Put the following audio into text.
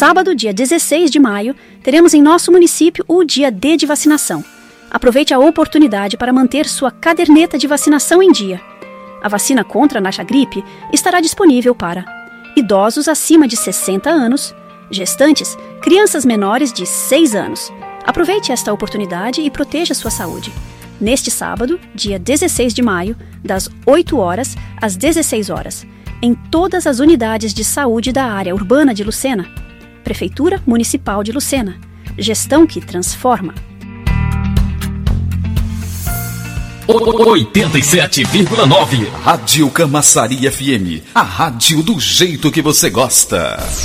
sábado, dia 16 de maio, teremos em nosso município o dia D de vacinação. Aproveite a oportunidade para manter sua caderneta de vacinação em dia. A vacina contra a Nacha Gripe estará disponível para idosos acima de 60 anos, gestantes, crianças menores de 6 anos. Aproveite esta oportunidade e proteja sua saúde. Neste sábado, dia 16 de maio, das 8 horas às 16 horas, em todas as unidades de saúde da área urbana de Lucena. Prefeitura Municipal de Lucena. Gestão que transforma. 87,9 Rádio Camaçari FM. A rádio do jeito que você gosta.